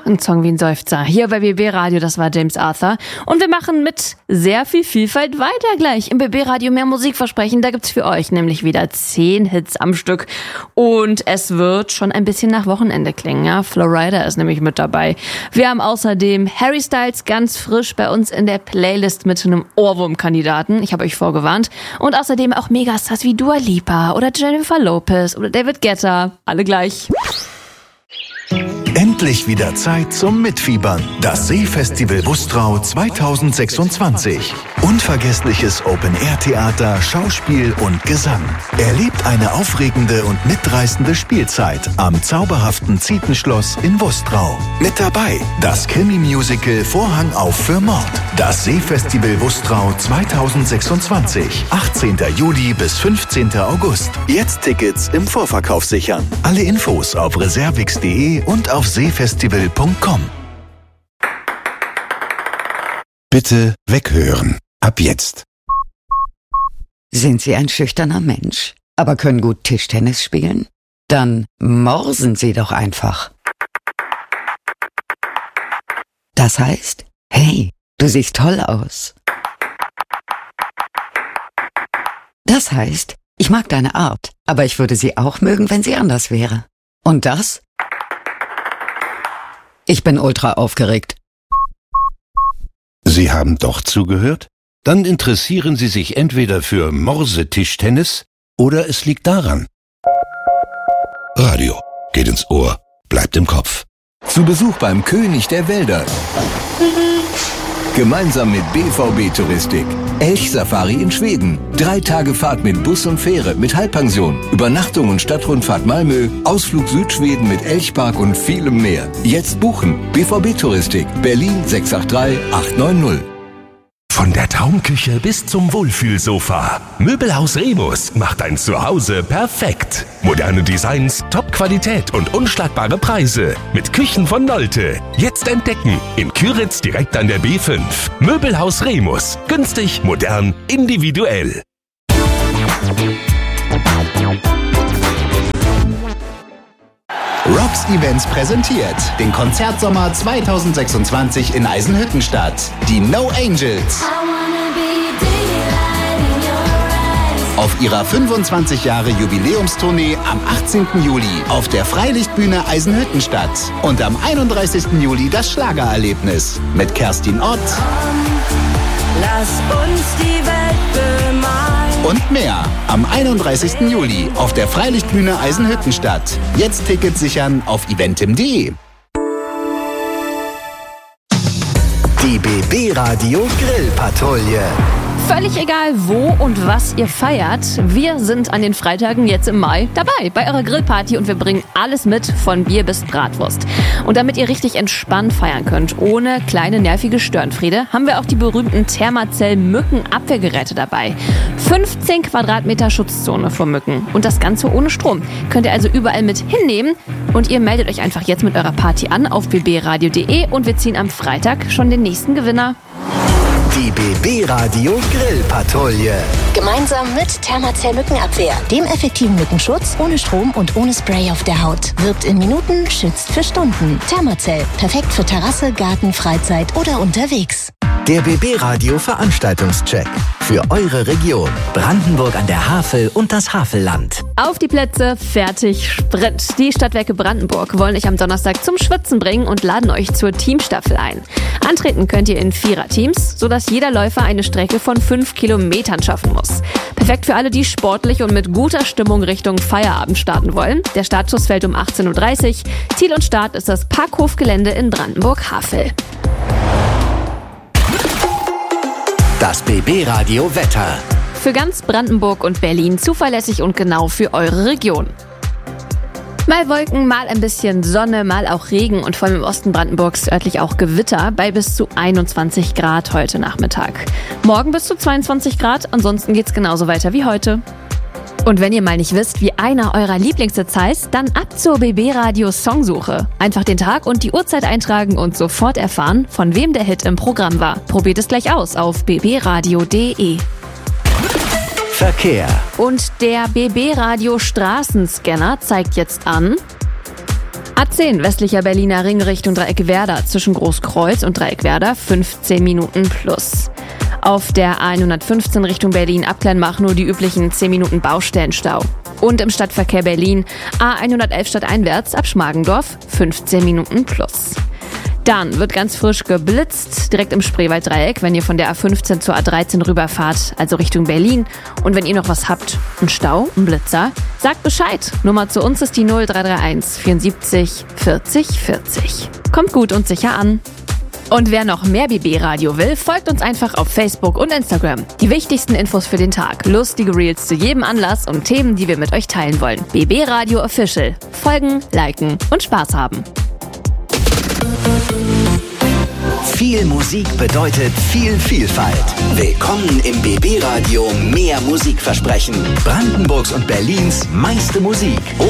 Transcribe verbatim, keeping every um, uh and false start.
ein Song wie ein Seufzer. Hier bei B B Radio, das war James Arthur. Und wir machen mit sehr viel Vielfalt weiter gleich. Im B B Radio mehr Musik versprechen, da gibt's für euch nämlich wieder zehn Hits am Stück. Und es wird schon ein bisschen nach Wochenende klingen, ja. Florida ist nämlich mit dabei. Wir haben außerdem Harry Styles ganz frisch bei uns in der Playlist mit einem Ohrwurmkandidaten. Ich habe euch vorgewarnt. Und außerdem auch Megastars wie Dua Lipa oder Jennifer Lopez oder David Guetta. Alle gleich. Endlich wieder Zeit zum Mitfiebern. Das Seefestival Bustrau zwanzig sechsundzwanzig. Unvergessliches Open-Air-Theater, Schauspiel und Gesang. Erlebt eine aufregende und mitreißende Spielzeit am zauberhaften Zietenschloss in Bustrau. Mit dabei das Krimi-Musical Vorhang auf für Mord. Das Seefestival Bustrau zwanzig sechsundzwanzig. achtzehnten Juli bis fünfzehnten August. Jetzt Tickets im Vorverkauf sichern. Alle Infos auf reservix punkt de und auf seefestival punkt com. Bitte weghören. Ab jetzt. Sind Sie ein schüchterner Mensch, aber können gut Tischtennis spielen? Dann morsen Sie doch einfach. Das heißt, hey, du siehst toll aus. Das heißt, ich mag deine Art, aber ich würde sie auch mögen, wenn sie anders wäre. Und das? Ich bin ultra aufgeregt. Sie haben doch zugehört? Dann interessieren Sie sich entweder für Morsetischtennis oder es liegt daran. Radio geht ins Ohr, bleibt im Kopf. Zu Besuch beim König der Wälder. Gemeinsam mit B V B Touristik. Elchsafari in Schweden. Drei Tage Fahrt mit Bus und Fähre mit Halbpension. Übernachtung und Stadtrundfahrt Malmö. Ausflug Südschweden mit Elchpark und vielem mehr. Jetzt buchen. B V B Touristik. Berlin sechs acht drei acht neun null. Von der Traumküche bis zum Wohlfühlsofa. Möbelhaus Remus macht dein Zuhause perfekt. Moderne Designs, Top-Qualität und unschlagbare Preise. Mit Küchen von Nolte. Jetzt entdecken. In Küritz direkt an der B fünf. Möbelhaus Remus. Günstig, modern, individuell. Rocks Events präsentiert den Konzertsommer zwanzig sechsundzwanzig in Eisenhüttenstadt. Die No Angels. Auf ihrer fünfundzwanzig Jahre Jubiläumstournee am achtzehnten Juli auf der Freilichtbühne Eisenhüttenstadt. Und am einunddreißigsten Juli das Schlagererlebnis mit Kerstin Ott. Lass uns die Welt bemalen. Und mehr am einunddreißigsten Juli auf der Freilichtbühne Eisenhüttenstadt. Jetzt Tickets sichern auf eventim punkt de. Die B B Radio Grillpatrouille. Völlig egal, wo und was ihr feiert, wir sind an den Freitagen jetzt im Mai dabei bei eurer Grillparty und wir bringen alles mit, von Bier bis Bratwurst. Und damit ihr richtig entspannt feiern könnt, ohne kleine nervige Störenfriede, haben wir auch die berühmten Thermacell-Mückenabwehrgeräte dabei. fünfzehn Quadratmeter Schutzzone vor Mücken und das Ganze ohne Strom. Könnt ihr also überall mit hinnehmen und ihr meldet euch einfach jetzt mit eurer Party an auf b b radio punkt de und wir ziehen am Freitag schon den nächsten Gewinner. Die B B Radio Grillpatrouille. Gemeinsam mit Thermacell Mückenabwehr, dem effektiven Mückenschutz, ohne Strom und ohne Spray auf der Haut. Wirkt in Minuten, schützt für Stunden. Thermacell, perfekt für Terrasse, Garten, Freizeit oder unterwegs. Der B B Radio Veranstaltungscheck. Für eure Region. Brandenburg an der Havel und das Havelland. Auf die Plätze, fertig, Sprint. Die Stadtwerke Brandenburg wollen euch am Donnerstag zum Schwitzen bringen und laden euch zur Teamstaffel ein. Antreten könnt ihr in Viererteams, sodass jeder Läufer eine Strecke von fünf Kilometern schaffen muss. Perfekt für alle, die sportlich und mit guter Stimmung Richtung Feierabend starten wollen. Der Startschuss fällt um achtzehn Uhr dreißig. Ziel und Start ist das Parkhofgelände in Brandenburg-Havel. Das B B Radio Wetter. Für ganz Brandenburg und Berlin zuverlässig und genau für eure Region. Mal Wolken, mal ein bisschen Sonne, mal auch Regen und vor allem im Osten Brandenburgs örtlich auch Gewitter bei bis zu einundzwanzig Grad heute Nachmittag. Morgen bis zu zweiundzwanzig Grad, ansonsten geht's genauso weiter wie heute. Und wenn ihr mal nicht wisst, wie einer eurer Lieblingshits heißt, dann ab zur B B Radio Songsuche. Einfach den Tag und die Uhrzeit eintragen und sofort erfahren, von wem der Hit im Programm war. Probiert es gleich aus auf b b radio punkt de. Verkehr. Und der B B Radio Straßenscanner zeigt jetzt an A zehn westlicher Berliner Ring Richtung Dreieck Werder zwischen Großkreuz und Dreieck Werder fünfzehn Minuten plus. Auf der A hundertfünfzehn Richtung Berlin ab Kleinmach nur die üblichen zehn Minuten Baustellenstau. Und im Stadtverkehr Berlin A hundertelf stadteinwärts ab Schmargendorf fünfzehn Minuten plus. Dann wird ganz frisch geblitzt, direkt im Spreewalddreieck, wenn ihr von der A fünfzehn zur A dreizehn rüberfahrt, also Richtung Berlin. Und wenn ihr noch was habt, einen Stau, einen Blitzer, sagt Bescheid. Nummer zu uns ist die null drei drei eins vierundsiebzig vierzig vierzig. Kommt gut und sicher an. Und wer noch mehr B B-Radio will, folgt uns einfach auf Facebook und Instagram. Die wichtigsten Infos für den Tag, lustige Reels zu jedem Anlass und Themen, die wir mit euch teilen wollen. B B-Radio Official. Folgen, liken und Spaß haben. Viel Musik bedeutet viel Vielfalt. Willkommen im B B-Radio Mehr Musikversprechen. Brandenburgs und Berlins meiste Musik.